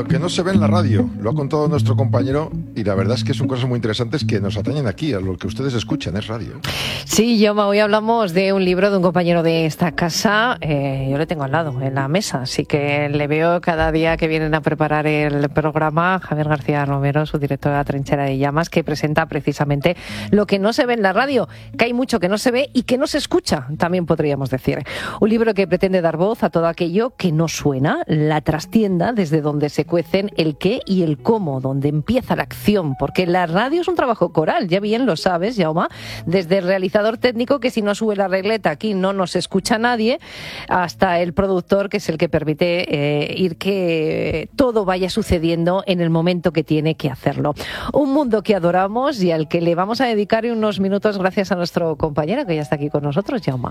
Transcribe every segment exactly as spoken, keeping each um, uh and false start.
lo que no se ve en la radio, lo ha contado nuestro compañero y la verdad es que son cosas muy interesantes que nos atañen aquí, a lo que ustedes escuchan, es radio. Sí, Jaume, hoy hablamos de un libro de un compañero de esta casa, eh, yo le tengo al lado, en la mesa, así que le veo cada día que vienen a preparar el programa, Javier García Romero, su director de La Trinchera de Llamas, que presenta precisamente lo que no se ve en la radio, que hay mucho que no se ve y que no se escucha, también podríamos decir. Un libro que pretende dar voz a todo aquello que no suena, la trastienda desde donde se cuecen el qué y el cómo, donde empieza la acción, porque la radio es un trabajo coral, ya bien lo sabes, Jaume, desde el realizador técnico, que si no sube la regleta aquí no nos escucha nadie, hasta el productor, que es el que permite eh, ir que todo vaya sucediendo en el momento que tiene que hacerlo. Un mundo que adoramos y al que le vamos a dedicar unos minutos gracias a nuestro compañero que ya está aquí con nosotros, Jaume.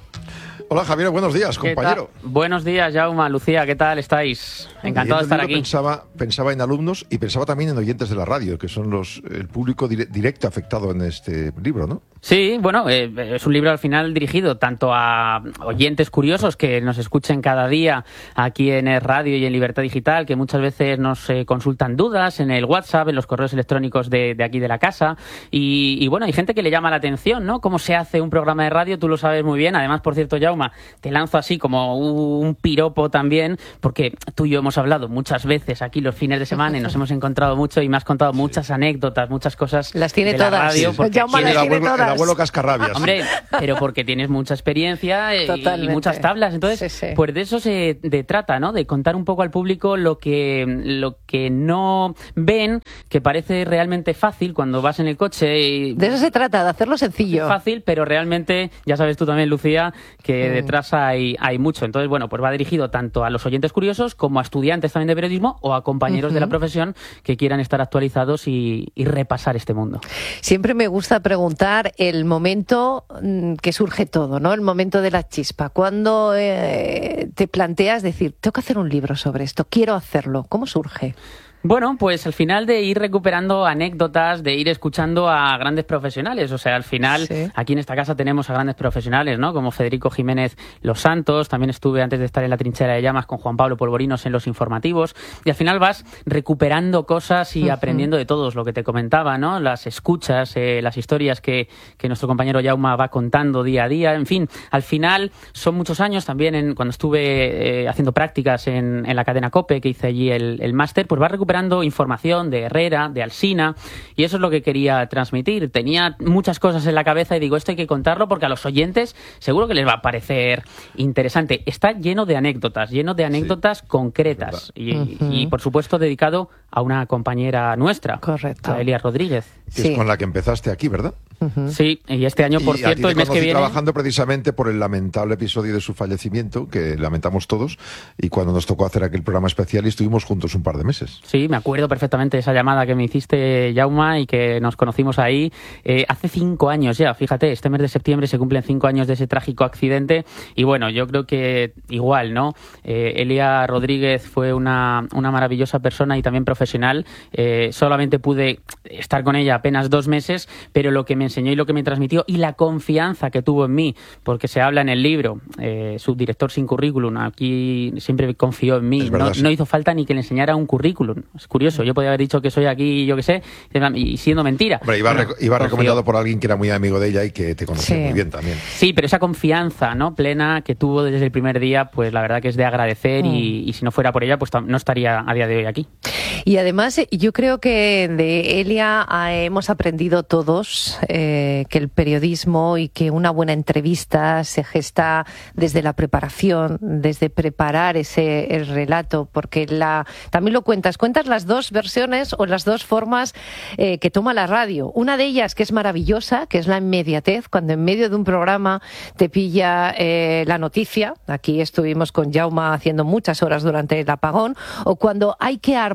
Hola Javier, buenos días, compañero. Buenos días, Jaume, Lucía, ¿qué tal estáis? Encantado de estar aquí. Pensaba, pensaba en alumnos y pensaba también en oyentes de la radio, que son los el público dire- directo afectado en este libro, ¿no? Sí, bueno, eh, es un libro al final dirigido tanto a oyentes curiosos que nos escuchen cada día aquí en el radio y en Libertad Digital, que muchas veces nos eh, consultan dudas en el WhatsApp, en los correos electrónicos de, de aquí de la casa. Y, y bueno, hay gente que le llama la atención, ¿no? Cómo se hace un programa de radio, tú lo sabes muy bien. Además, por cierto, Jaume, te lanzo así como un piropo también, porque tú y yo hemos hablado muchas veces aquí los fines de semana y nos hemos encontrado mucho y me has contado muchas anécdotas, muchas cosas. Las tiene de todas. la radio, Sí. porque Jaume tienes- las tiene el, abuelo, todas. el abuelo cascarrabias. Hombre, pero porque tienes mucha experiencia y, y muchas tablas. Entonces, Sí, sí. pues de eso se de trata, ¿no? De contar un poco al público lo que, lo que no ven, que parece realmente fácil cuando vas en el coche. Y De eso se trata, de hacerlo sencillo. es fácil, pero realmente, ya sabes tú también, Lucía, que Mm. detrás hay, hay mucho. Entonces, bueno, pues va dirigido tanto a los oyentes curiosos como a estudiantes también de periodismo o a compañeros Ujú. de la profesión que quieran estar actualizados y, y repasar este mundo. Siempre me gusta preguntar el momento mm, que surge todo, ¿no? El momento de la chispa. Cuando eh, te planteas decir, tengo que hacer un libro sobre esto, quiero hacerlo. ¿Cómo surge? Bueno, pues al final de ir recuperando anécdotas, de ir escuchando a grandes profesionales. O sea, al final, Sí. aquí en esta casa tenemos a grandes profesionales, ¿no? Como Federico Jiménez Los Santos. También estuve antes de estar en La Trinchera de Llamas con Juan Pablo Polvorinos en los informativos. Y al final vas recuperando cosas y Ujú. aprendiendo de todos, lo que te comentaba, ¿no? Las escuchas, eh, las historias que, que nuestro compañero Jaume va contando día a día. En fin, al final son muchos años también en, cuando estuve eh, haciendo prácticas en, en la cadena COPE, que hice allí el, el máster, pues vas recuperando información de Herrera, de Alsina, y eso es lo que quería transmitir. Tenía muchas cosas en la cabeza y digo, esto hay que contarlo porque a los oyentes seguro que les va a parecer interesante. Está lleno de anécdotas, lleno de anécdotas concretas y, Ujú. y, por supuesto, dedicado a una compañera nuestra, Correcto. a Elia Rodríguez. Que Sí. es con la que empezaste aquí, ¿verdad? Ujú. Sí, y este año, por y a ti cierto, te el mes que conocí viene... trabajando precisamente por el lamentable episodio de su fallecimiento, que lamentamos todos, y cuando nos tocó hacer aquel programa especial y estuvimos juntos un par de meses. Sí, me acuerdo perfectamente de esa llamada que me hiciste, Jaume, y que nos conocimos ahí eh, hace cinco años ya. Fíjate, este mes de septiembre se cumplen cinco años de ese trágico accidente. Y bueno, yo creo que igual, ¿no? Eh, Elia Rodríguez fue una, una maravillosa persona y también profesional. Eh, solamente pude estar con ella apenas dos meses, pero lo que me enseñó y lo que me transmitió y la confianza que tuvo en mí, porque se habla en el libro, eh, subdirector sin currículum, aquí siempre confió en mí. Es verdad, no, sí. no hizo falta ni que le enseñara un currículum. Es curioso, yo podía haber dicho que soy aquí, yo qué sé, y siendo mentira. Hombre, iba, Bueno, reco- iba confió. recomendado por alguien que era muy amigo de ella y que te conocía Sí. muy bien también. Sí, pero esa confianza, ¿no?, plena que tuvo desde el primer día, pues la verdad que es de agradecer Mm. y, y si no fuera por ella, pues tam- no estaría a día de hoy aquí. Y además, eh, yo creo que de Elia eh, hemos aprendido todos eh, que el periodismo y que una buena entrevista se gesta desde la preparación, desde preparar ese el relato, porque la también lo cuentas, cuentas las dos versiones o las dos formas eh, que toma la radio. Una de ellas que es maravillosa, que es la inmediatez, cuando en medio de un programa te pilla eh, la noticia. Aquí estuvimos con Jaume haciendo muchas horas durante el apagón, o cuando hay que armarlo de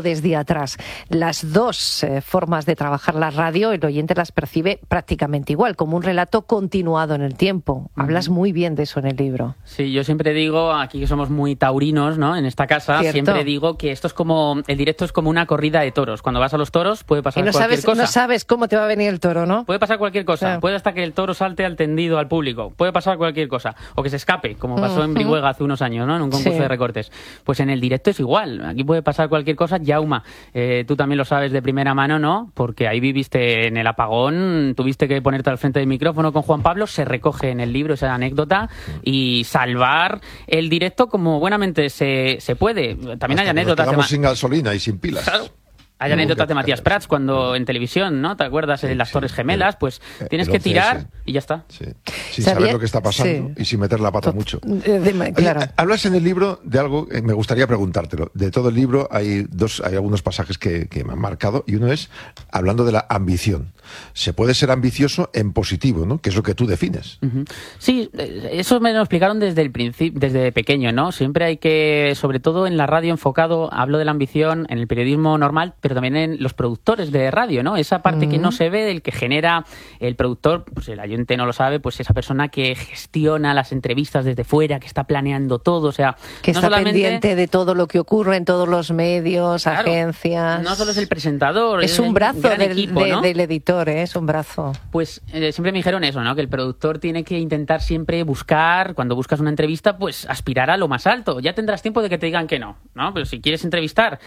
desde atrás. Las dos eh, formas de trabajar la radio, el oyente las percibe prácticamente igual, como un relato continuado en el tiempo. Hablas muy bien de eso en el libro. Sí, yo siempre digo, aquí que somos muy taurinos, ¿no? En esta casa, ¿Cierto? Siempre digo que esto es como, el directo es como una corrida de toros. Cuando vas a los toros puede pasar y no cualquier sabes, cosa. no sabes cómo te va a venir el toro, ¿no? Puede pasar cualquier cosa. Claro. Puede hasta que el toro salte al tendido al público. Puede pasar cualquier cosa. O que se escape, como pasó en Brihuega hace unos años, ¿no? En un concurso Sí. de recortes. Pues en el directo es igual. Aquí puede pasar cualquier cosa. Yauma, eh, tú también lo sabes de primera mano, ¿no? Porque ahí viviste en el apagón, tuviste que ponerte al frente del micrófono con Juan Pablo, se recoge en el libro esa anécdota y salvar el directo como buenamente se, se puede. También hay Hasta que nos anécdotas de... quedamos ma- sin gasolina y sin pilas. Claro. Hay No, anécdotas que- de Matías Prats cuando en televisión, ¿no? ¿Te acuerdas? Sí, de las sí. Torres Gemelas, pues El- tienes el que once tirar ese. y ya está. Sí. Sin ¿Sabía? saber lo que está pasando Sí. y sin meter la pata mucho. Eh, de- Oye, claro. hablas en el libro de algo que me gustaría preguntártelo. De todo el libro hay dos, hay algunos pasajes que, que me han marcado y uno es hablando de la ambición. Se puede ser ambicioso en positivo, ¿no? Que es lo que tú defines. Ujú. Sí, eh, eso me lo explicaron desde el principio, desde pequeño, ¿no? Siempre hay que, sobre todo en la radio enfocado, hablo de la ambición en el periodismo normal, pero también en los productores de radio, ¿no? Esa parte que no se ve, del que genera el productor, pues el oyente no lo sabe, pues esa persona que gestiona las entrevistas desde fuera, que está planeando todo, o sea, Que no está solamente... pendiente de todo lo que ocurre en todos los medios, Claro, agencias. no solo es el presentador, Es un el brazo gran del, equipo, de- ¿no? del editor, ¿eh? Es un brazo. Pues eh, siempre me dijeron eso, ¿no? Que el productor tiene que intentar siempre buscar, cuando buscas una entrevista, pues aspirar a lo más alto. Ya tendrás tiempo de que te digan que no, ¿no? Pero si quieres entrevistar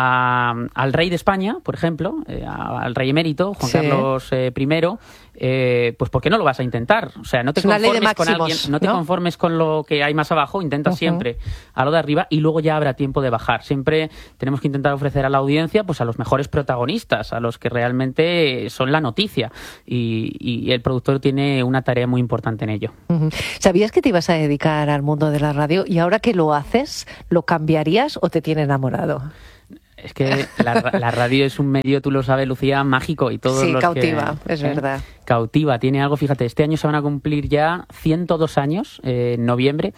a- al rey de España, por ejemplo, eh, a- al rey emérito, Juan Sí. Carlos eh, primero, eh, pues ¿por qué no lo vas a intentar? O sea, no te Es una ley de conformes con máximos, alguien, no te ¿no? conformes con lo que hay más abajo, intenta Ujú. siempre a lo de arriba y luego ya habrá tiempo de bajar. Siempre tenemos que intentar ofrecer a la audiencia pues a los mejores protagonistas, a los que realmente son la noticia y, y el productor tiene una tarea muy importante en ello. Ujú. ¿Sabías que te ibas a dedicar al mundo de la radio y ahora que lo haces, lo cambiarías o te tiene enamorado? Es que la, ra- la radio es un medio, tú lo sabes, Lucía, mágico y todo Sí, lo cautiva, que, es ¿eh? verdad. Cautiva, tiene algo, fíjate, este año se van a cumplir ya ciento dos años, eh, en noviembre,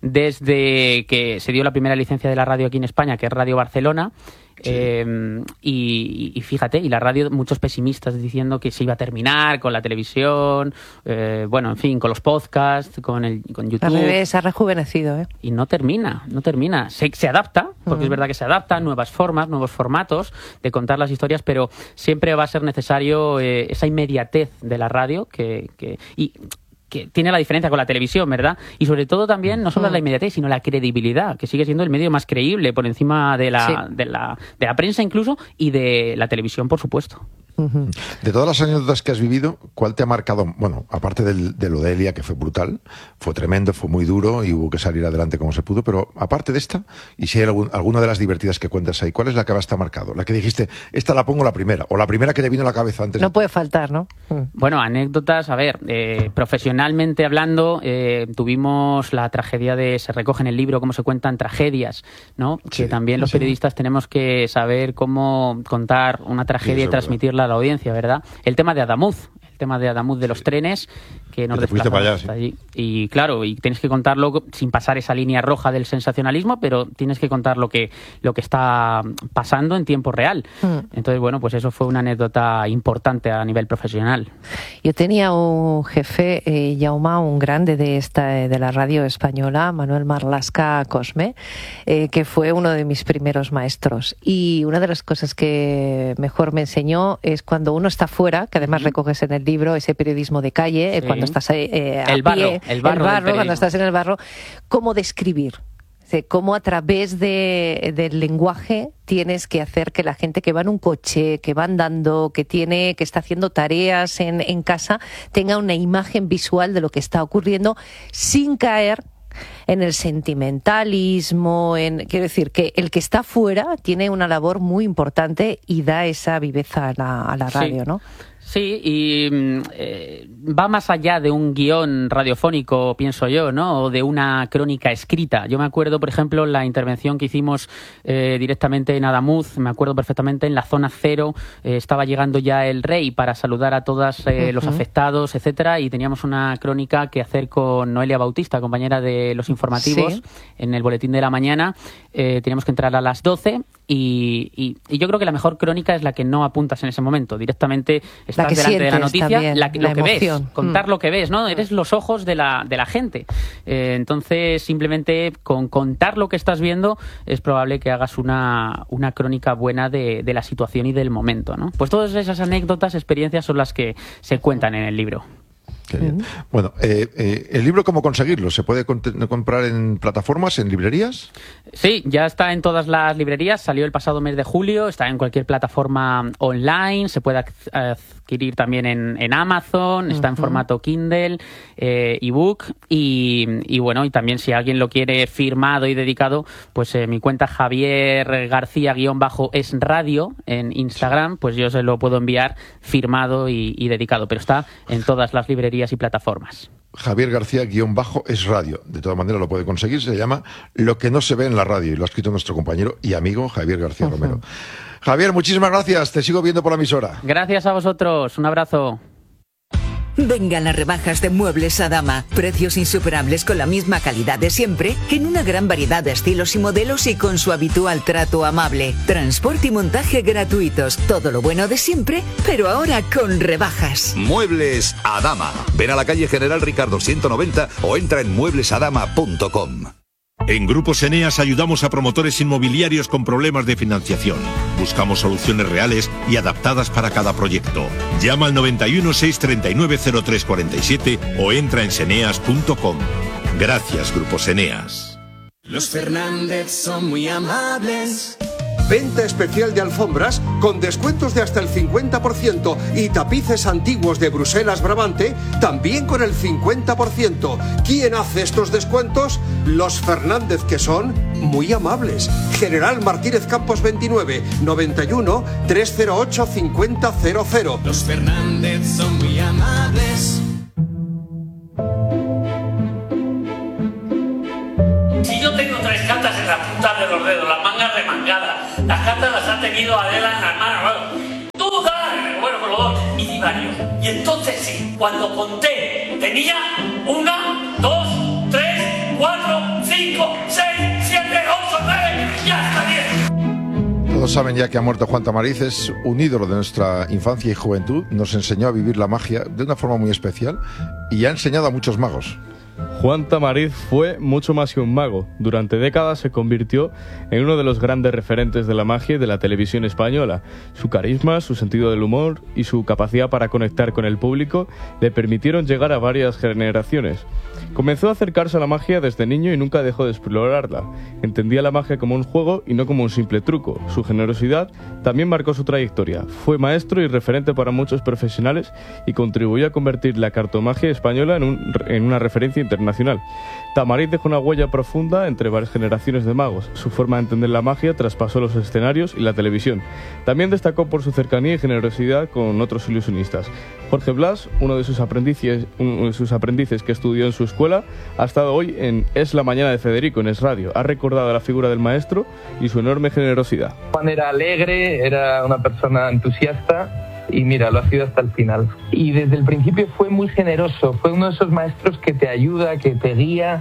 desde que se dio la primera licencia de la radio aquí en España, que es Radio Barcelona. Sí. Eh, y, y fíjate, y la radio, muchos pesimistas diciendo que se iba a terminar con la televisión, eh, bueno, en fin, con los podcasts, con el con Al YouTube. revés, ha rejuvenecido, ¿eh? Y no termina, no termina. Se, se adapta, porque Ujú. es verdad que se adapta, nuevas formas, nuevos formatos de contar las historias, pero siempre va a ser necesario eh, esa inmediatez de la radio que, que y que tiene la diferencia con la televisión, ¿verdad? Y sobre todo también no solo Mm. la inmediatez, sino la credibilidad, que sigue siendo el medio más creíble por encima de la, Sí. de la, de la prensa incluso y de la televisión, por supuesto. Ujú. De todas las anécdotas que has vivido, ¿cuál te ha marcado? Bueno, aparte del, de lo de Elia, que fue brutal, fue tremendo, fue muy duro y hubo que salir adelante como se pudo, pero aparte de esta, y si hay algún- alguna de las divertidas que cuentas ahí, ¿cuál es la que más te ha marcado? La que dijiste, esta la pongo la primera, o la primera que te vino a la cabeza antes. No de... puede faltar, ¿no? Mm. Bueno, anécdotas, a ver, eh, profesionalmente hablando, eh, tuvimos la tragedia de, se recoge en el libro cómo se cuentan tragedias, ¿no? Sí, que también los sí. periodistas tenemos que saber cómo contar una Sí, tragedia eso y es transmitirla a la audiencia, ¿verdad? El tema de Adamuz, el tema de Adamuz de los trenes, que nos Que te fuiste para allá, desplazamos hasta allí. Y claro, y tienes que contarlo sin pasar esa línea roja del sensacionalismo, pero tienes que contar lo que, lo que está pasando en tiempo real. Mm. Entonces, bueno, pues eso fue una anécdota importante a nivel profesional. Yo tenía un jefe, eh, Jauma, un grande de esta eh, de la radio española, Manuel Marlasca Cosme, eh, que fue uno de mis primeros maestros. Y una de las cosas que mejor me enseñó es cuando uno está fuera, que además recoges en el libro ese periodismo de calle, eh, Sí. cuando estás eh, eh, a El barro, pie, el barro del cuando periodismo. estás en el barro, cómo describir. O sea, cómo a través de, del lenguaje tienes que hacer que la gente que va en un coche, que va andando, que tiene, que está haciendo tareas en, en casa, tenga una imagen visual de lo que está ocurriendo sin caer en el sentimentalismo, en, quiero decir que el que está fuera tiene una labor muy importante y da esa viveza a la, a la radio, Sí. ¿no? Sí, y eh, va más allá de un guión radiofónico, pienso yo, ¿no? O de una crónica escrita. Yo me acuerdo, por ejemplo, la intervención que hicimos eh, directamente en Adamuz, me acuerdo perfectamente, en la zona cero, eh, estaba llegando ya el rey para saludar a todos eh, uh-huh. los afectados, etcétera, y teníamos una crónica que hacer con Noelia Bautista, compañera de los informativos, sí. en el Boletín de la Mañana. Eh, teníamos que entrar a las doce y, y, y yo creo que la mejor crónica es la que no apuntas en ese momento, directamente estás delante de la noticia, también, la, la lo que emoción. ves, contar mm. lo que ves, ¿no? Eres los ojos de la, de la gente. Eh, entonces, simplemente con contar lo que estás viendo es probable que hagas una, una crónica buena de, de la situación y del momento, ¿no? Pues todas esas anécdotas, experiencias son las que se cuentan en el libro. Qué bien. Uh-huh. Bueno, eh, eh, ¿el libro cómo conseguirlo? ¿Se puede cont- comprar en plataformas, en librerías? Sí, ya está en todas las librerías, salió el pasado mes de julio, está en cualquier plataforma online, se puede adquirir también en, en Amazon, está uh-huh. en formato Kindle, eh, ebook y, y bueno, y también si alguien lo quiere firmado y dedicado, pues eh, mi cuenta Javier García-es radio en Instagram, pues yo se lo puedo enviar firmado y, y dedicado, pero está en todas las librerías y plataformas. Javier García-es radio. De todas maneras lo puede conseguir. Se llama Lo que no se ve en la radio y lo ha escrito nuestro compañero y amigo Javier García uh-huh. Romero. Javier, muchísimas gracias. Te sigo viendo por la emisora. Gracias a vosotros. Un abrazo. Vengan las rebajas de Muebles Adama. Precios insuperables con la misma calidad de siempre, en una gran variedad de estilos y modelos y con su habitual trato amable. Transporte y montaje gratuitos. Todo lo bueno de siempre, pero ahora con rebajas. Muebles Adama. Ven a la calle General Ricardo ciento noventa o entra en muebles adama punto com. En Grupos Eneas ayudamos a promotores inmobiliarios con problemas de financiación. Buscamos soluciones reales y adaptadas para cada proyecto. Llama al noventa y uno, seiscientos treinta y nueve, cero tres cuarenta y siete o entra en seneas punto com. Gracias, Grupos Eneas. Los Fernández son muy amables. Venta especial de alfombras con descuentos de hasta el cincuenta por ciento y tapices antiguos de Bruselas Brabante también con el cincuenta por ciento. ¿Quién hace estos descuentos? Los Fernández, que son muy amables. General Martínez Campos veintinueve, noventa y uno, trescientos ocho, cincuenta cero cero. Los Fernández son muy amables. Si yo tengo tres cartas en la punta de los dedos, las mangas remangadas, las cartas las ha tenido Adela en las manos, bueno, tú dale, bueno, con los dos, y di varios. Y entonces sí, cuando conté, tenía una, dos, tres, cuatro, cinco, seis, siete, ocho, nueve y hasta diez. Todos saben ya que ha muerto Juan Tamariz, es un ídolo de nuestra infancia y juventud, nos enseñó a vivir la magia de una forma muy especial y ha enseñado a muchos magos. Juan Tamariz fue mucho más que un mago. Durante décadas se convirtió en uno de los grandes referentes de la magia y de la televisión española. Su carisma, su sentido del humor y su capacidad para conectar con el público le permitieron llegar a varias generaciones. Comenzó a acercarse a la magia desde niño y nunca dejó de explorarla. Entendía la magia como un juego y no como un simple truco. Su generosidad también marcó su trayectoria. Fue maestro y referente para muchos profesionales y contribuyó a convertir la cartomagia española en, un, en una referencia internacional. Tamariz dejó una huella profunda entre varias generaciones de magos. Su forma de entender la magia traspasó los escenarios y la televisión. También destacó por su cercanía y generosidad con otros ilusionistas. Jorge Blas, uno de sus aprendices, uno de sus aprendices que estudió en su escuela, ha estado hoy en Es la mañana de Federico, en Es Radio. Ha recordado la figura del maestro y su enorme generosidad. Juan era alegre, era una persona entusiasta y mira, lo ha sido hasta el final. Y desde el principio fue muy generoso, fue uno de esos maestros que te ayuda, que te guía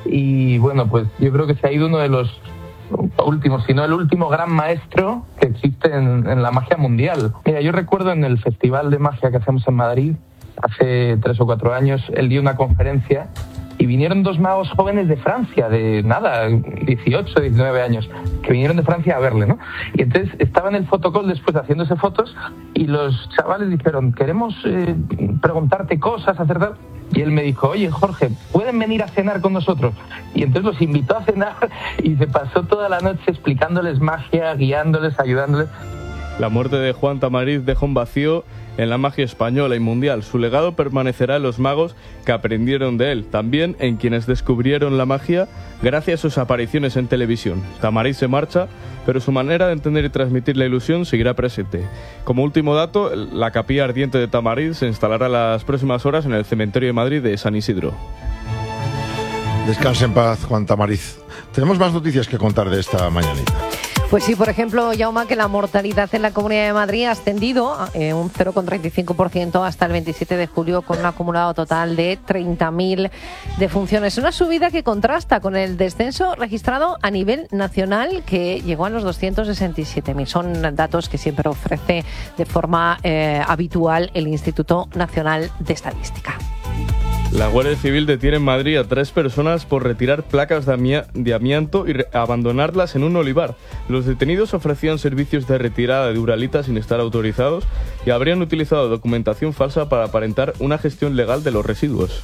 y bueno, pues yo creo que se ha ido uno de los últimos, si no el último gran maestro que existe en, en la magia mundial. Mira, yo recuerdo en el festival de magia que hacemos en Madrid, hace tres o cuatro años, él dio una conferencia y vinieron dos magos jóvenes de Francia, de nada, dieciocho, diecinueve años, que vinieron de Francia a verle, ¿no? Y entonces estaba en el fotocall después haciéndose fotos y los chavales dijeron, queremos eh, preguntarte cosas, hacer tal. Y él me dijo, oye Jorge, ¿pueden venir a cenar con nosotros? Y entonces los invitó a cenar y se pasó toda la noche explicándoles magia, guiándoles, ayudándoles. La muerte de Juan Tamariz dejó un vacío en la magia española y mundial. Su legado permanecerá en los magos que aprendieron de él, también en quienes descubrieron la magia gracias a sus apariciones en televisión. Tamariz se marcha, pero su manera de entender y transmitir la ilusión seguirá presente. Como último dato, la capilla ardiente de Tamariz se instalará las próximas horas en el cementerio de Madrid de San Isidro. Descanse en paz, Juan Tamariz. Tenemos más noticias que contar de esta mañanita. Pues sí, por ejemplo, Jaume, que la mortalidad en la Comunidad de Madrid ha ascendido eh, un cero coma treinta y cinco por ciento hasta el veintisiete de julio, con un acumulado total de treinta mil defunciones. Una subida que contrasta con el descenso registrado a nivel nacional, que llegó a los doscientos sesenta y siete mil. Son datos que siempre ofrece de forma eh, habitual el Instituto Nacional de Estadística. La Guardia Civil detiene en Madrid a tres personas por retirar placas de, amia- de amianto y re- abandonarlas en un olivar. Los detenidos ofrecían servicios de retirada de uralita sin estar autorizados y habrían utilizado documentación falsa para aparentar una gestión legal de los residuos.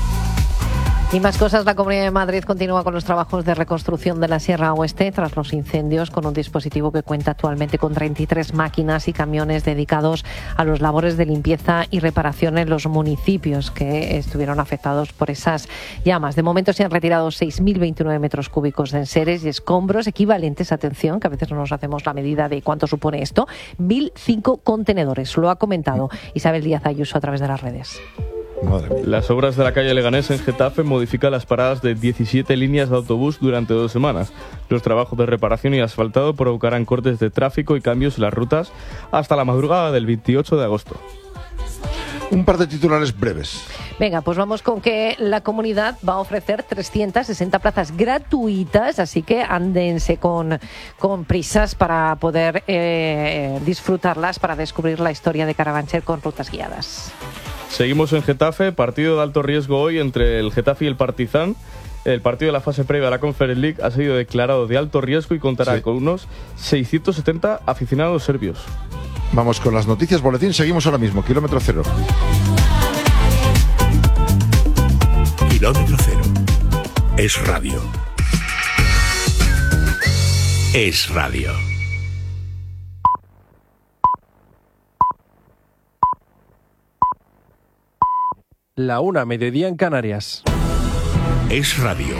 Y más cosas, la Comunidad de Madrid continúa con los trabajos de reconstrucción de la Sierra Oeste tras los incendios, con un dispositivo que cuenta actualmente con treinta y tres máquinas y camiones dedicados a los labores de limpieza y reparación en los municipios que estuvieron afectados por esas llamas. De momento se han retirado seis mil veintinueve metros cúbicos de enseres y escombros equivalentes, atención, que a veces no nos hacemos la medida de cuánto supone esto, mil cinco contenedores. Lo ha comentado Isabel Díaz Ayuso a través de las redes. Las obras de la calle Leganés en Getafe modifican las paradas de diecisiete líneas de autobús durante dos semanas. Los trabajos de reparación y asfaltado provocarán cortes de tráfico y cambios en las rutas hasta la madrugada del veintiocho de agosto. Un par de titulares breves. Venga, pues vamos con que la comunidad va a ofrecer trescientas sesenta plazas gratuitas, así que ándense con, con prisas para poder eh, disfrutarlas, para descubrir la historia de Carabanchel con rutas guiadas. Seguimos en Getafe, partido de alto riesgo hoy entre el Getafe y el Partizan. El partido de la fase previa a la Conference League ha sido declarado de alto riesgo y contará sí. con unos seiscientos setenta aficionados serbios. Vamos con las noticias, boletín, seguimos ahora mismo, kilómetro cero. Kilómetro cero. Es radio. Es radio. La una, mediodía en Canarias. Es radio.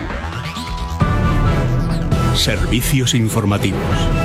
Servicios informativos.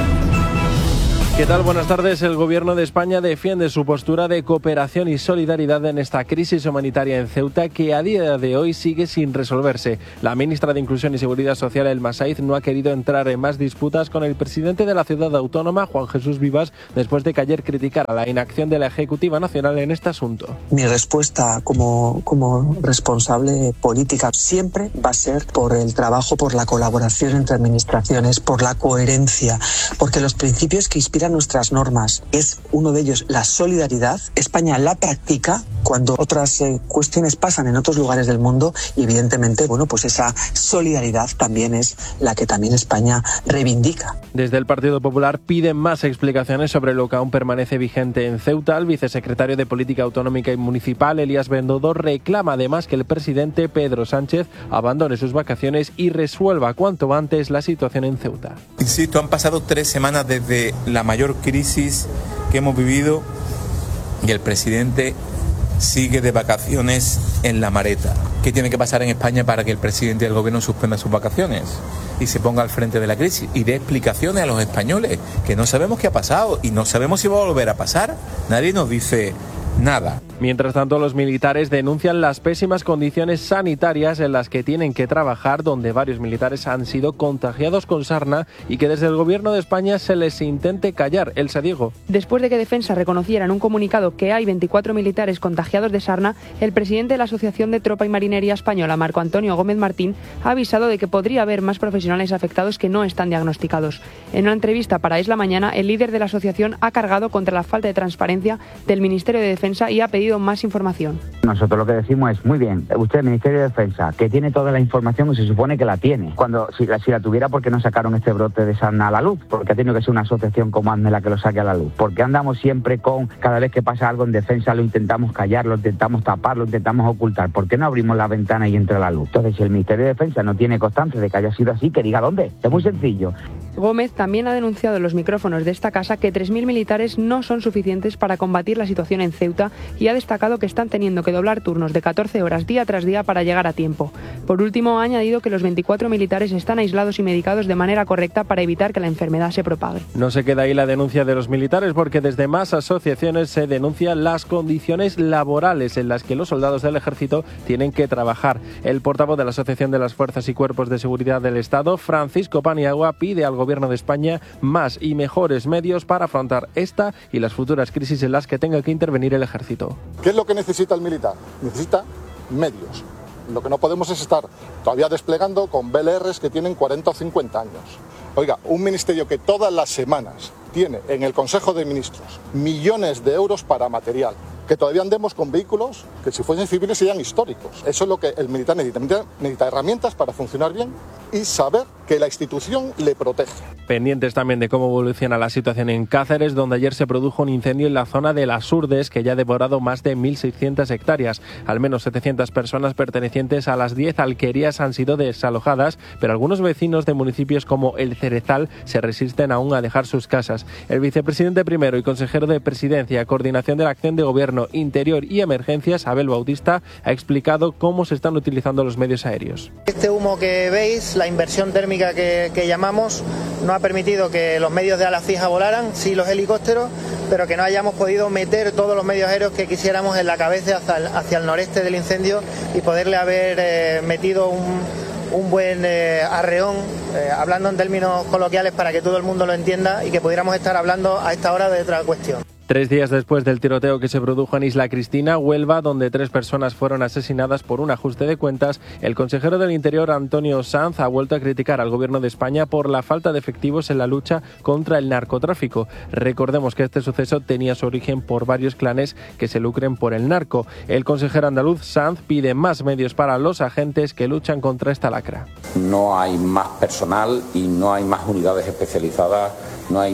¿Qué tal? Buenas tardes. El Gobierno de España defiende su postura de cooperación y solidaridad en esta crisis humanitaria en Ceuta, que a día de hoy sigue sin resolverse. La ministra de Inclusión y Seguridad Social, Elma Saiz, no ha querido entrar en más disputas con el presidente de la ciudad autónoma, Juan Jesús Vivas, después de que ayer criticara la inacción de la Ejecutiva Nacional en este asunto. Mi respuesta como, como responsable política siempre va a ser por el trabajo, por la colaboración entre administraciones, por la coherencia, porque los principios que inspiran nuestras normas es uno de ellos, la solidaridad. España la practica cuando otras eh, cuestiones pasan en otros lugares del mundo y evidentemente, bueno, pues esa solidaridad también es la que también España reivindica. Desde el Partido Popular piden más explicaciones sobre lo que aún permanece vigente en Ceuta. El vicesecretario de Política Autonómica y Municipal, Elías Bendodo, reclama además que el presidente Pedro Sánchez abandone sus vacaciones y resuelva cuanto antes la situación en Ceuta. Insisto, han pasado tres semanas desde la mayor crisis que hemos vivido y el presidente sigue de vacaciones en la Mareta. ¿Qué tiene que pasar en España para que el presidente del gobierno suspenda sus vacaciones y se ponga al frente de la crisis y dé explicaciones a los españoles, que no sabemos qué ha pasado y no sabemos si va a volver a pasar? Nadie nos dice nada. Mientras tanto, los militares denuncian las pésimas condiciones sanitarias en las que tienen que trabajar, donde varios militares han sido contagiados con sarna y que desde el Gobierno de España se les intente callar. Elsa Diego. Después de que Defensa reconociera en un comunicado que hay veinticuatro militares contagiados de sarna, el presidente de la Asociación de Tropa y Marinería Española, Marco Antonio Gómez Martín, ha avisado de que podría haber más profesionales afectados que no están diagnosticados. En una entrevista para Es la Mañana, el líder de la asociación ha cargado contra la falta de transparencia del Ministerio de Defensa y ha pedido más información. Nosotros lo que decimos es, muy bien, usted, Ministerio de Defensa, que tiene toda la información y se supone que la tiene. Cuando, si la, si la tuviera, ¿por qué no sacaron este brote de sarna a la luz? Porque ha tenido que ser una asociación como ASME la que lo saque a la luz. Porque andamos siempre con, cada vez que pasa algo en defensa, lo intentamos callar, lo intentamos tapar, lo intentamos ocultar. ¿Por qué no abrimos la ventana y entra la luz? Entonces, si el Ministerio de Defensa no tiene constancia de que haya sido así, que diga dónde. Es muy sencillo. Gómez también ha denunciado en los micrófonos de esta casa que tres mil militares no son suficientes para combatir la situación en Ceuta y ha destacado que están teniendo que doblar turnos de catorce horas día tras día para llegar a tiempo. Por último, ha añadido que los veinticuatro militares están aislados y medicados de manera correcta para evitar que la enfermedad se propague. No se queda ahí la denuncia de los militares, porque desde más asociaciones se denuncian las condiciones laborales en las que los soldados del ejército tienen que trabajar. El portavoz de la Asociación de las Fuerzas y Cuerpos de Seguridad del Estado, Francisco Paniagua, pide al Gobierno de España más y mejores medios para afrontar esta y las futuras crisis en las que tenga que intervenir el ejército. ¿Qué es lo que necesita el militar? Necesita medios. Lo que no podemos es estar todavía desplegando con B L Rs que tienen cuarenta o cincuenta años. Oiga, un ministerio que todas las semanas tiene en el Consejo de Ministros millones de euros para material, que todavía andemos con vehículos que si fuesen civiles serían históricos. Eso es lo que el militar necesita. Necesita herramientas para funcionar bien y saber que la institución le protege. Pendientes también de cómo evoluciona la situación en Cáceres, donde ayer se produjo un incendio en la zona de Las Urdes que ya ha devorado más de mil seiscientas hectáreas. Al menos setecientas personas pertenecientes a las diez alquerías han sido desalojadas, pero algunos vecinos de municipios como El Cerezal se resisten aún a dejar sus casas. El vicepresidente primero y consejero de Presidencia, Coordinación de la Acción de Gobierno, Interior y Emergencias, Abel Bautista, ha explicado cómo se están utilizando los medios aéreos. Este humo que veis, la inversión térmica que, que llamamos, no ha permitido que los medios de ala fija volaran, sí los helicópteros, pero que no hayamos podido meter todos los medios aéreos que quisiéramos en la cabeza hacia el, hacia el noreste del incendio y poderle haber eh, metido un, un buen eh, arreón, eh, hablando en términos coloquiales para que todo el mundo lo entienda y que pudiéramos estar hablando a esta hora de otra cuestión. Tres días después del tiroteo que se produjo en Isla Cristina, Huelva, donde tres personas fueron asesinadas por un ajuste de cuentas, el consejero del Interior, Antonio Sanz, ha vuelto a criticar al Gobierno de España por la falta de efectivos en la lucha contra el narcotráfico. Recordemos que este suceso tenía su origen por varios clanes que se lucren por el narco. El consejero andaluz Sanz pide más medios para los agentes que luchan contra esta lacra. No hay más personal y no hay más unidades especializadas, no hay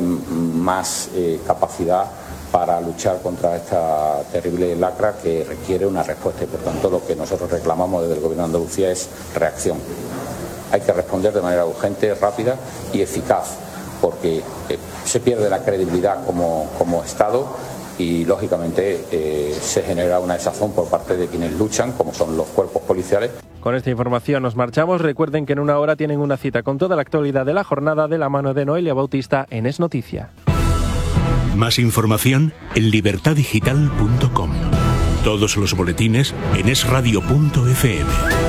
más eh, capacidad para luchar contra esta terrible lacra que requiere una respuesta y por tanto lo que nosotros reclamamos desde el Gobierno de Andalucía es reacción. Hay que responder de manera urgente, rápida y eficaz porque eh, se pierde la credibilidad como, como Estado y lógicamente eh, se genera una desazón por parte de quienes luchan, como son los cuerpos policiales. Con esta información nos marchamos. Recuerden que en una hora tienen una cita con toda la actualidad de la jornada de la mano de Noelia Bautista en Es Noticia. Más información en libertad digital punto com. Todos los boletines en es radio punto efe eme.